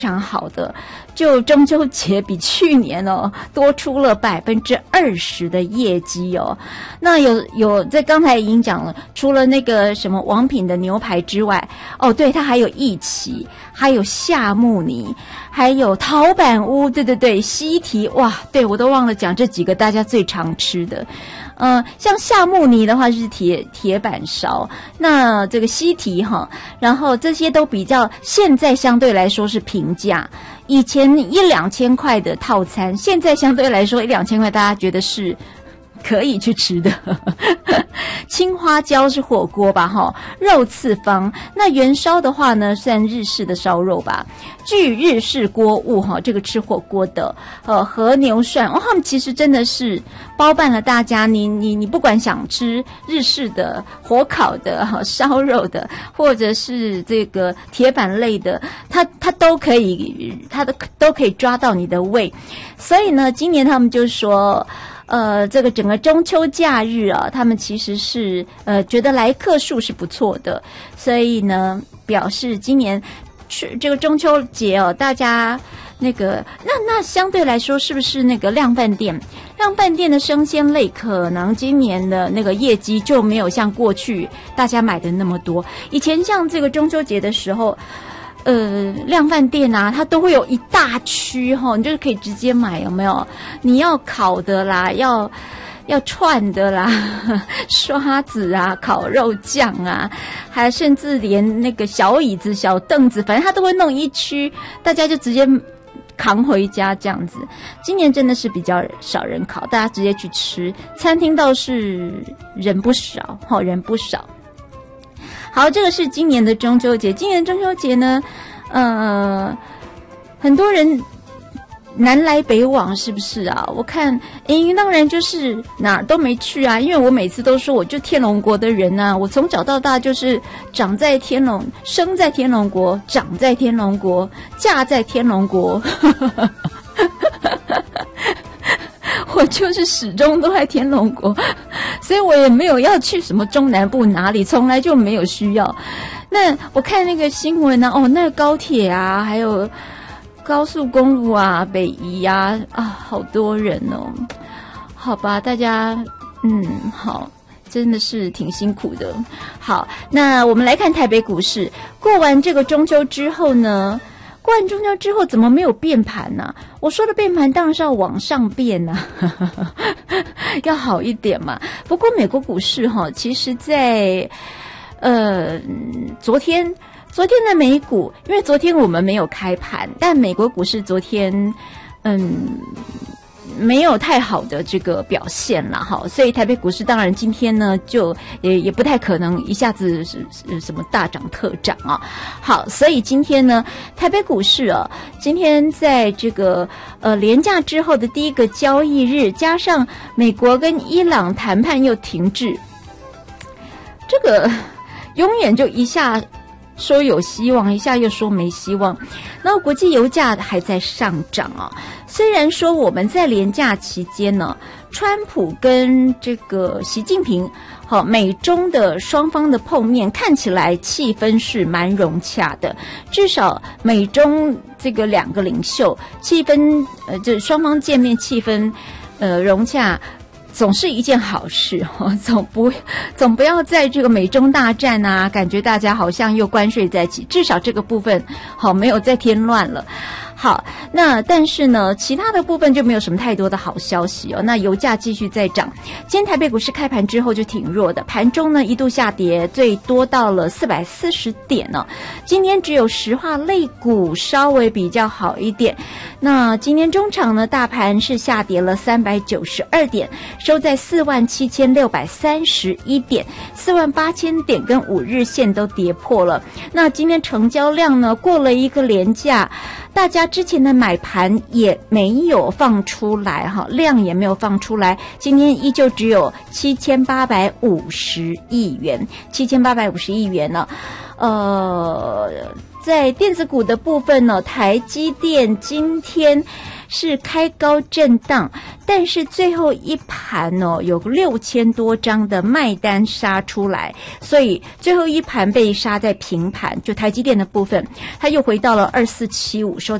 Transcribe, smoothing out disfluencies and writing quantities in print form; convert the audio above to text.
常好的，就中秋节比去年多出了20%的业绩哦。那有在刚才已经讲了，除了那个什么王品的牛排之外，对，它还有一起，还有夏目尼，还有陶板屋，对，西提，哇，对，我都忘了讲这几个大家最常吃的。像夏目尼的话就是铁板烧，那这个西提哈，然后这些都比较现在相对来说是平价，以前1-2千块的套餐，现在相对来说1-2千块大家觉得是可以去吃的。青花椒是火锅吧哈，肉刺方，那元烧的话呢算日式的烧肉吧，据日式锅物哈，这个吃火锅的和牛涮他们其实真的是包办了大家，你不管想吃日式的火烤的烧肉的，或者是这个铁板类的，它都可以，都可以抓到你的胃。所以呢今年他们就说这个整个中秋假日啊，他们其实是觉得来客数是不错的，所以呢表示今年这个中秋节大家那个那相对来说是不是那个量贩店的生鲜类可能今年的那个业绩就没有像过去大家买的那么多。以前像这个中秋节的时候量贩店啊，它都会有一大区你就是可以直接买，有没有？你要烤的啦，要串的啦，刷子啊，烤肉酱啊，还甚至连那个小椅子、小凳子，反正它都会弄一区，大家就直接扛回家这样子。今年真的是比较少人烤，大家直接去吃，餐厅倒是人不少。好，这个是今年的中秋节。今年中秋节呢，很多人南来北往，是不是啊？我看，当然就是哪儿都没去啊，因为我每次都说我就天龙国的人啊，我从小到大就是长在天龙，生在天龙国，长在天龙国，嫁在天龙国。我就是始终都在天龙国，所以我也没有要去什么中南部哪里，从来就没有需要。那我看那个新闻啊，那个高铁啊，还有高速公路啊，北宜啊，好多人哦。好吧，大家好，真的是挺辛苦的。好，那我们来看台北股市，过完这个中秋之后呢，怎么没有变盘呢？我说的变盘当然是要往上变啊，要好一点嘛。不过美国股市其实在昨天的美股，因为昨天我们没有开盘，但美国股市昨天没有太好的这个表现啦，所以台北股市当然今天呢就也不太可能一下子是什么大涨特涨啊。好，所以今天呢台北股市今天在这个连假之后的第一个交易日，加上美国跟伊朗谈判又停滞，这个永远就一下说有希望，一下又说没希望。然后国际油价还在上涨啊。虽然说我们在连假期间呢，川普跟这个习近平美中的双方的碰面看起来气氛是蛮融洽的，至少美中这个两个领袖气氛这双方见面气氛融洽，总是一件好事总不要在这个美中大战啊，感觉大家好像又关税在一起，至少这个部分没有再添乱了。好，那但是呢其他的部分就没有什么太多的好消息那油价继续在涨，今天台北股市开盘之后就挺弱的，盘中呢一度下跌，最多到了440点今天只有石化类股稍微比较好一点。那今天中场呢大盘是下跌了392点，收在47631点，48000点跟5日线都跌破了。那今天成交量呢过了一个连假，大家之前的买盘也没有放出来量也没有放出来，今天依旧只有7850亿元，7850亿元呢。 在电子股的部分呢，台积电今天是开高震荡，但是最后一盘呢有6000多张的卖单杀出来，所以最后一盘被杀在平盘，就台积电的部分，它又回到了2475收